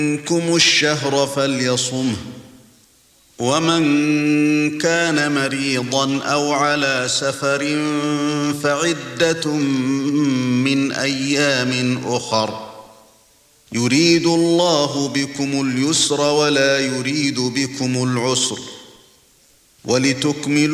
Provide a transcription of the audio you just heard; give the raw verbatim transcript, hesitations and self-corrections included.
منكم الشهر فليصمه ومن كان مريضا أو على سفر فعدة من أيام أخر يريد الله بكم اليسر ولا يريد بكم العسر ولتكملوا